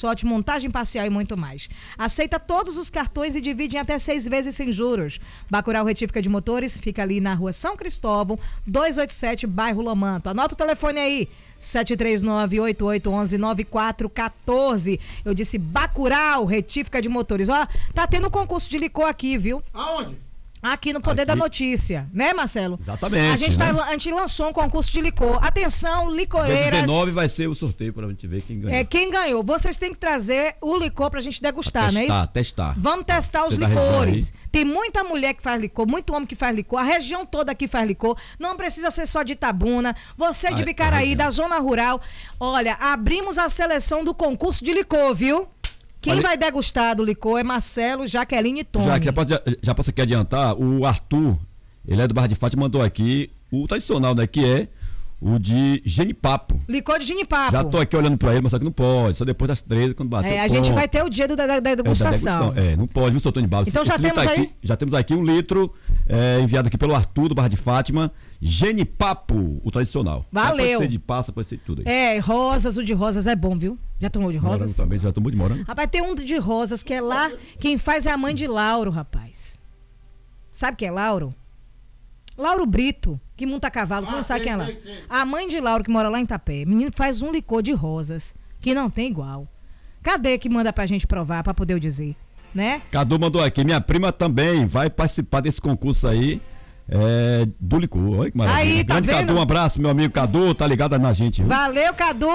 cabeçote, montagem parcial e muito mais. Aceita todos os cartões e divide em até 6 vezes sem juros. Bacurau Retífica de Motores fica ali na rua São Cristóvão, 287, bairro Lomanto. Anota o telefone aí, 739-8811-9414. Eu disse Bacurau Retífica de Motores. Ó, tá tendo concurso de licor aqui, viu? Aonde? Aqui no Poder da Notícia, né, Marcelo? Exatamente. A gente lançou um concurso de licor. Atenção, licoreiras. Dia 19 vai ser o sorteio pra gente ver quem ganhou. Quem ganhou. Vocês têm que trazer o licor pra gente degustar, não é isso? Testar. Vamos testar os licores. Tem muita mulher que faz licor, muito homem que faz licor. A região toda aqui faz licor. Não precisa ser só de Itabuna. Você de Bicaraí, da zona rural. Olha, abrimos a seleção do concurso de licor, viu? Quem vai degustar do licor é Marcelo, Jaqueline e Tony. Já posso aqui adiantar, o Arthur, ele é do Barra de Fátima, mandou aqui o tradicional, né, que é o de genipapo. Licor de genipapo. Já tô aqui olhando pra ele, mas só que não pode, só depois das 13, quando bater. A gente vai ter o dia da degustação. Não pode, viu, seu Tony Barros? Então já temos aí? Já temos aqui 1 litro, enviado aqui pelo Arthur, do Barra de Fátima, genipapo, o tradicional. Valeu. Pode ser de passa, pode ser de tudo aí. Rosas, o de rosas é bom, viu? Já tomou de rosas? Morango também, já tomou de morango. Rapaz, tem um de rosas que é lá, quem faz é a mãe de Lauro, rapaz. Sabe quem é Lauro? Lauro Brito, que monta cavalo, tu não sabe quem é lá. A mãe de Lauro, que mora lá em Itapé. Menino faz um licor de rosas, que não tem igual. Cadê que manda pra gente provar, pra poder eu dizer, né? Cadu mandou aqui, minha prima também vai participar desse concurso aí, do licor. Olha que maravilha. Aí, tá grande vendo? Cadu, um abraço, meu amigo Cadu, tá ligado na gente, viu? Valeu, Cadu!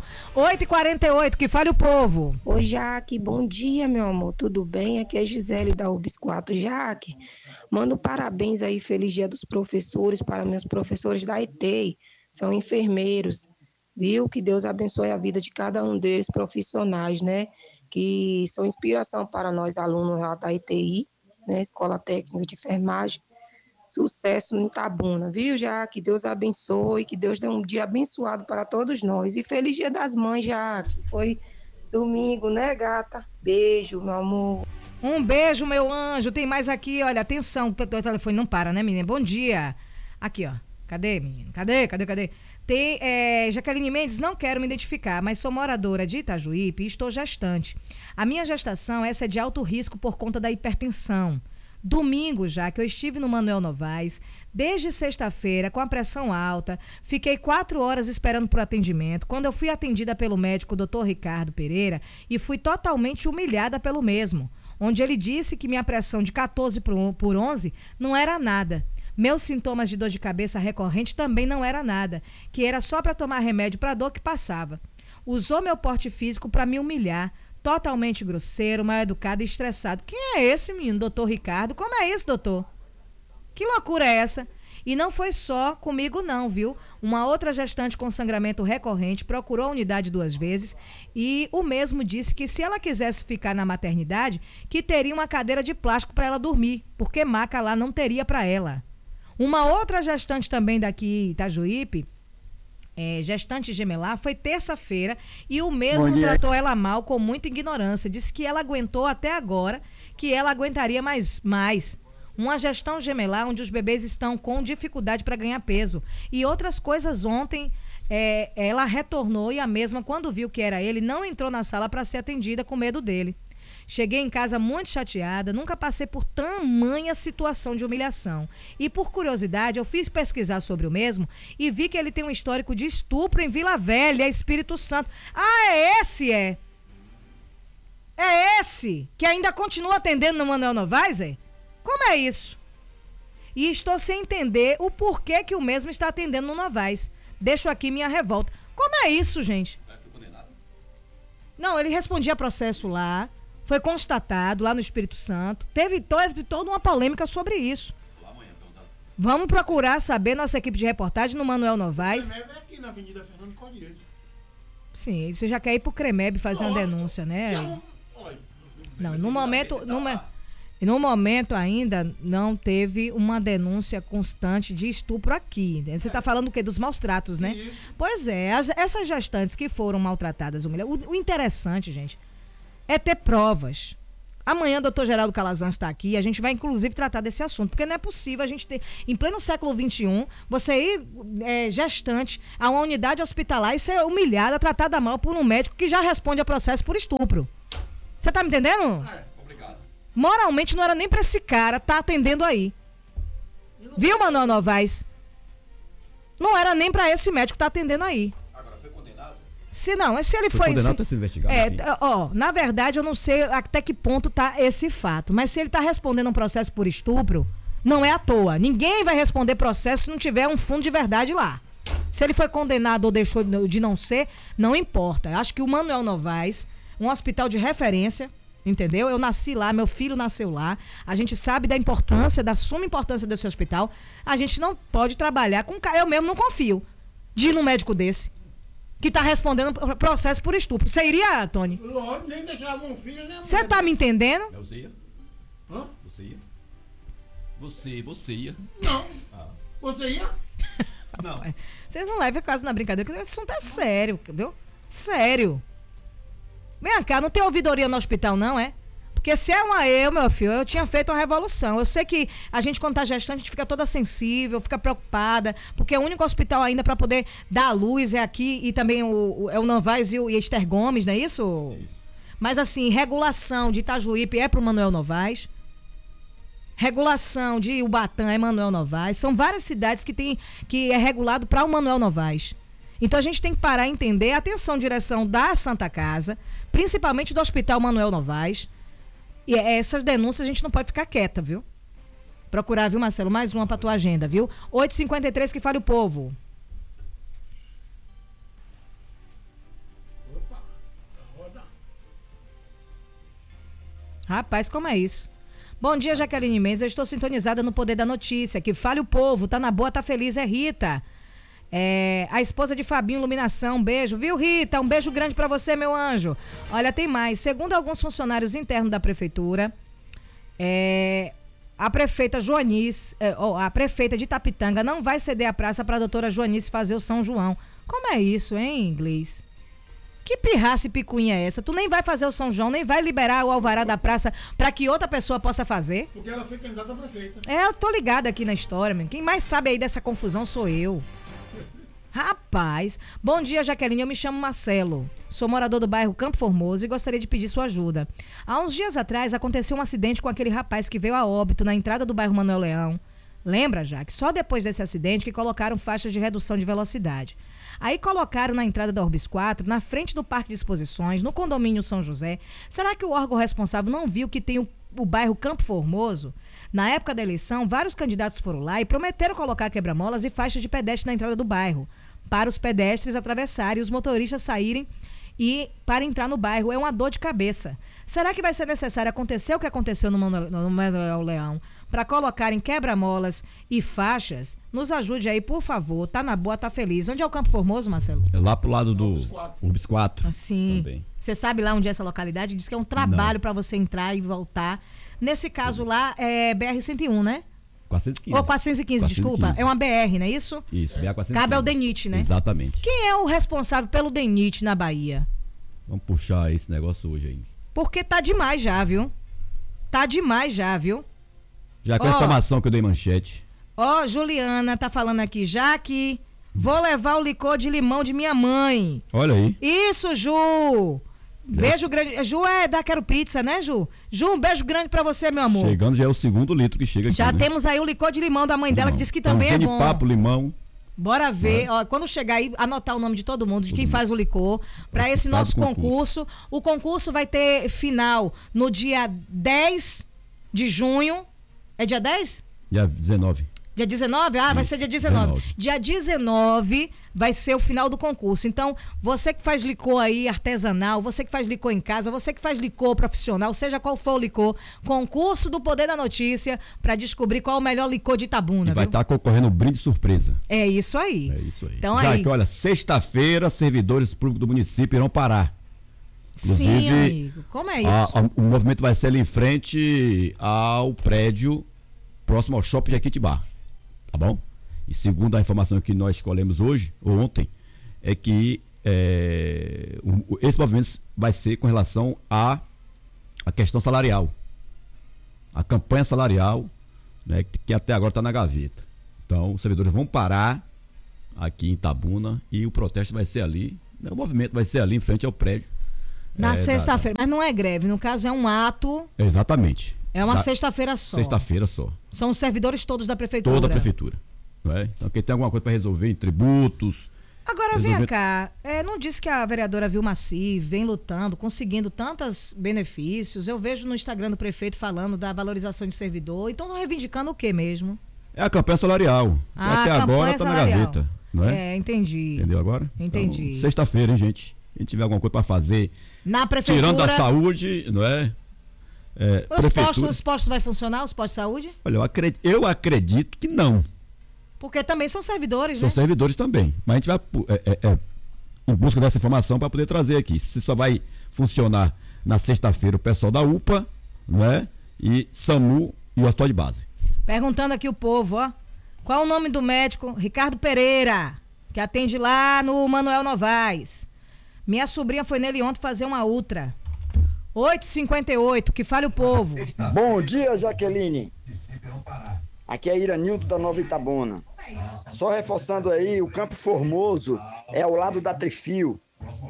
8h48, que fale o povo. Oi, Jaque, bom dia, meu amor, tudo bem? Aqui é Gisele da UBS 4. Jaque, mando parabéns aí, feliz dia dos professores, para meus professores da ETEI, são enfermeiros, viu? Que Deus abençoe a vida de cada um deles, profissionais, né? Que são inspiração para nós, alunos lá da ETI, né? Escola Técnica de Enfermagem. Sucesso no Itabuna, viu, Jaque? Deus abençoe, que Deus dê um dia abençoado para todos nós. E feliz dia das mães, Jaque. Foi domingo, né, gata? Beijo, meu amor. Um beijo, meu anjo. Tem mais aqui, olha, atenção, o telefone não para, né, menina? Bom dia. Aqui, ó. Cadê, menino? Cadê? Tem, Jaqueline Mendes, não quero me identificar, mas sou moradora de Itajuípe e estou gestante. A minha gestação, essa é de alto risco por conta da hipertensão. Domingo já que eu estive no Manuel Novaes, desde sexta-feira com a pressão alta, fiquei 4 horas esperando por atendimento, quando eu fui atendida pelo médico Dr. Ricardo Pereira e fui totalmente humilhada pelo mesmo, onde ele disse que minha pressão de 14 por 11 não era nada. Meus sintomas de dor de cabeça recorrente também não era nada, que era só para tomar remédio para dor que passava. Usou meu porte físico para me humilhar, totalmente grosseiro, mal educado e estressado. Quem é esse menino, doutor Ricardo? Como é isso, doutor? Que loucura é essa? E não foi só comigo não, viu? Uma outra gestante com sangramento recorrente procurou a unidade 2 vezes e o mesmo disse que se ela quisesse ficar na maternidade, que teria uma cadeira de plástico para ela dormir, porque maca lá não teria para ela. Uma outra gestante também daqui, Itajuípe, gestante gemelar, foi terça-feira e o mesmo tratou ela mal com muita ignorância. Disse que ela aguentou até agora, que ela aguentaria mais. Uma gestão gemelar onde os bebês estão com dificuldade para ganhar peso. E outras coisas ontem, ela retornou e a mesma, quando viu que era ele, não entrou na sala para ser atendida com medo dele. Cheguei em casa muito chateada, nunca passei por tamanha situação de humilhação. E por curiosidade, eu fiz pesquisar sobre o mesmo e vi que ele tem um histórico de estupro em Vila Velha, Espírito Santo. Ah, é esse, é? É esse que ainda continua atendendo no Manuel Novaes, é? Como é isso? E estou sem entender o porquê que o mesmo está atendendo no Novaes. Deixo aqui minha revolta. Como é isso, gente? Não, ele respondia processo lá. Foi constatado lá no Espírito Santo. Teve toda uma polêmica sobre isso. Vamos procurar saber, nossa equipe de reportagem no Manuel Novaes. O Cremeb é aqui na Avenida Fernando Cordeiro. Sim, você já quer ir pro Cremeb fazer uma denúncia, né? Não, no momento ainda não teve uma denúncia constante de estupro aqui. Você está falando o quê? Dos maus tratos, né? Isso. Pois é, essas gestantes que foram maltratadas, o interessante, gente, é ter provas. Amanhã, doutor Geraldo Calazans está aqui, a gente vai, inclusive, tratar desse assunto, porque não é possível a gente ter, em pleno século XXI, você ir gestante a uma unidade hospitalar e ser humilhada, tratada mal por um médico que já responde a processo por estupro. Você tá me entendendo? Obrigado. Moralmente não era nem pra esse cara tá atendendo aí. Viu, Manuel Novaes? Não era nem pra esse médico tá atendendo aí. Agora, foi condenado? Se não, se ele Foi condenado, tá sendo investigado. Na verdade, eu não sei até que ponto tá esse fato. Mas se ele tá respondendo um processo por estupro, não é à toa. Ninguém vai responder processo se não tiver um fundo de verdade lá. Se ele foi condenado ou deixou de não ser, não importa. Eu acho que o Manuel Novaes, um hospital de referência, entendeu? Eu nasci lá, meu filho nasceu lá. A gente sabe da importância, da suma importância desse hospital. A gente não pode trabalhar com... Eu mesmo não confio de ir num médico desse, que tá respondendo processo por estupro. Você iria, Tony? Lógico, nem deixava um filho, nem... Você tá me entendendo? Você ia? Hã? Você ia? Você ia? Não. Você ia? Não. Vocês não levem quase na brincadeira, porque esse assunto é sério, viu? Sério. Vem cá, não tem ouvidoria no hospital, não, é? Porque se é meu filho, eu tinha feito uma revolução. Eu sei que a gente, quando tá gestante, a gente fica toda sensível, fica preocupada, porque o único hospital ainda para poder dar a luz é aqui, e também é o Novaes e o Esther Gomes, não é isso? Isso. Mas assim, regulação de Itajuípe é pro Manuel Novaes. Regulação de Ubatã é Manuel Novaes. São várias cidades que é regulado para o Manuel Novaes. Então a gente tem que parar e entender. Atenção, direção da Santa Casa, principalmente do Hospital Manuel Novaes. E essas denúncias a gente não pode ficar quieta, viu? Procurar, viu, Marcelo? Mais uma pra tua agenda, viu? 8h53, que fale o povo. Opa, roda. Rapaz, como é isso? Bom dia, Jaqueline Mendes. Eu estou sintonizada no Poder da Notícia. Que fale o povo. Tá na boa, tá feliz. É Rita. A esposa de Fabinho Iluminação. Um beijo. Viu, Rita? Um beijo grande pra você, meu anjo. Olha, tem mais. Segundo alguns funcionários internos da prefeitura, a prefeita Joanice, a prefeita de Itapitanga não vai ceder a praça pra doutora Joanice fazer o São João. Como é isso, hein, inglês? Que pirraça e picuinha é essa? Tu nem vai fazer o São João, nem vai liberar o alvará da praça pra que outra pessoa possa fazer? Porque ela foi candidata a prefeita. Eu tô ligada aqui na história, meu. Quem mais sabe aí dessa confusão sou eu. Rapaz, bom dia, Jaqueline, eu me chamo Marcelo, sou morador do bairro Campo Formoso e gostaria de pedir sua ajuda. Há uns dias atrás aconteceu um acidente com aquele rapaz que veio a óbito na entrada do bairro Manuel Leão. Lembra, Jaque? Só depois desse acidente que colocaram faixas de redução de velocidade. Aí colocaram na entrada da Orbis 4, na frente do Parque de Exposições, no condomínio São José. Será que o órgão responsável não viu que tem o bairro Campo Formoso? Na época da eleição, vários candidatos foram lá e prometeram colocar quebra-molas e faixas de pedestre na entrada do bairro, para os pedestres atravessarem e os motoristas saírem e para entrar no bairro. É uma dor de cabeça. Será que vai ser necessário acontecer o que aconteceu no Manuel Leão para colocarem quebra-molas e faixas? Nos ajude aí, por favor. Tá na boa, tá feliz. Onde é o Campo Formoso, Marcelo? É lá pro lado do Urbis 4. Sim. Também. Você sabe lá onde é essa localidade? Diz que é um trabalho para você entrar e voltar. Nesse caso lá, é BR-101, né? 415. Ou 415, desculpa. 415. É uma BR, não é isso? Isso, BR-415. Cabe ao DENIT, né? Exatamente. Quem é o responsável pelo DENIT na Bahia? Vamos puxar esse negócio hoje aí. Porque tá demais já, viu? Tá demais já, viu? Já com a informação que eu dei manchete. Juliana tá falando aqui, já que vou levar o licor de limão de minha mãe. Olha aí. Isso, Ju! Beijo grande. Ju é da Quero Pizza, né, Ju? Ju, um beijo grande pra você, meu amor. Chegando já é o segundo litro que chega aqui. Já né? temos aí o licor de limão da mãe dela, que diz que também é bom. Papo, limão. Bora ver, quando chegar aí, anotar o nome de todo mundo, de quem faz o licor, para esse nosso concurso. O concurso vai ter final no dia 10 de junho. É dia 10? Dia 19. Dia 19? Vai ser dia 19. Dia 19 vai ser o final do concurso. Então, você que faz licor aí artesanal, você que faz licor em casa, você que faz licor profissional, seja qual for o licor, concurso do Poder da Notícia para descobrir qual é o melhor licor de Itabuna. E vai estar concorrendo um brinde surpresa. É isso aí. É isso aí. Então, já aí... que, olha, sexta-feira, servidores públicos do município irão parar. Inclusive, sim, amigo. Como é isso? O movimento vai ser ali em frente ao prédio próximo ao Shopping Jequitibá. Tá bom? E segundo a informação que nós escolhemos hoje, ou ontem, é que esse movimento vai ser com relação à questão salarial. a campanha salarial, né, que até agora está na gaveta. Então, os servidores vão parar aqui em Itabuna e o protesto vai ser ali, né, o movimento vai ser ali em frente ao prédio. Na sexta-feira. Mas não é greve, no caso é um ato. Exatamente. É uma sexta-feira só. Sexta-feira só. São os servidores todos da prefeitura. Toda a prefeitura. Não é? Então, quem tem alguma coisa para resolver em tributos. Agora, vem cá, não disse que a vereadora Vilma Si vem lutando, conseguindo tantos benefícios. Eu vejo no Instagram do prefeito falando da valorização de servidor. Então, reivindicando o quê mesmo? É a campanha salarial. Até agora está na gaveta. Não é? Entendi. Entendeu agora? Entendi. Então, sexta-feira, hein, gente? Se tiver alguma coisa para fazer. Na prefeitura. Tirando a saúde, não é? Os postos vai funcionar, os postos de saúde? Olha, eu acredito que não. Porque também são servidores, São né? servidores também. Mas a gente vai em busca dessa informação para poder trazer aqui. Se só vai funcionar na sexta-feira o pessoal da UPA, não é? E SAMU e o hospital de base. Perguntando aqui o povo, ó. Qual o nome do médico? Ricardo Pereira, que atende lá no Manuel Novaes. Minha sobrinha foi nele ontem fazer uma ultra. 8h58, que fale o povo. Bom dia, Jaqueline. Aqui é Iranildo da Nova Itabuna. Só reforçando aí, o Campo Formoso é ao lado da Trifio.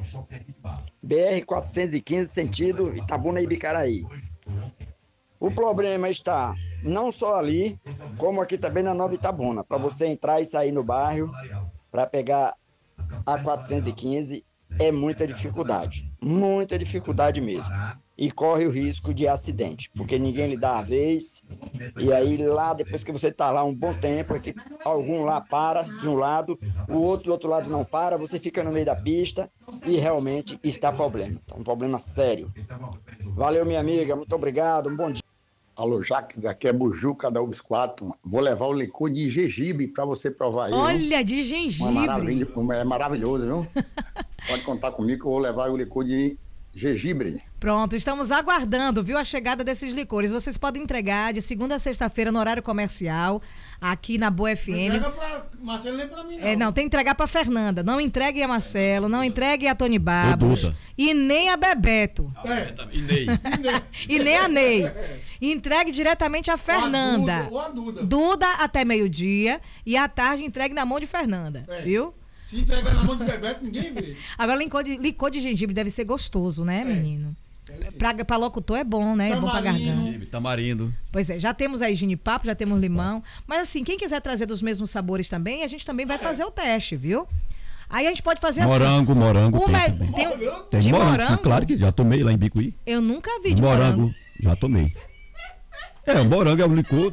BR-415, sentido Itabuna e Bicaraí. O problema está não só ali, como aqui também na Nova Itabuna. Para você entrar e sair no bairro, para pegar a 415, é muita dificuldade mesmo. E corre o risco de acidente, porque ninguém lhe dá a vez, e aí lá, depois que você está lá um bom tempo, é que algum lá para de um lado, o outro do outro lado não para, você fica no meio da pista e realmente está problema. Então, um problema sério. Valeu, minha amiga, muito obrigado, um bom dia. Alô, Jaques, aqui é Bujuca da UBS 4. Vou levar o licor de gengibre para você provar aí. Olha, de gengibre. É maravilhoso, viu? Pode contar comigo que eu vou levar o licor de gengibre. Pronto, estamos aguardando, viu, a chegada desses licores. Vocês podem entregar de segunda a sexta-feira no horário comercial, aqui na Boa FM. Não entrega pra Marcelo nem pra mim, não. Não, tem que entregar pra Fernanda. Não entregue a Marcelo, não entregue a Tony Babos e nem a Bebeto. E Ney. E nem a Ney. Entregue diretamente a Fernanda. Ou a Duda. Duda até meio-dia e à tarde entregue na mão de Fernanda, viu? Se entregar na mão de Bebeto, ninguém vê. Agora, licor de gengibre deve ser gostoso, né, menino? Pra locutor é bom, né? É bom pra garganta. Tamarindo. Pois é, já temos aí ginipapo, já temos limão. Mas assim, quem quiser trazer dos mesmos sabores também, a gente também vai fazer o teste, viu? Aí a gente pode fazer morango, assim. Morango, tem de morango? Sim, claro que já tomei lá em Bicuí. Eu nunca vi de morango. Já tomei. O morango é um licor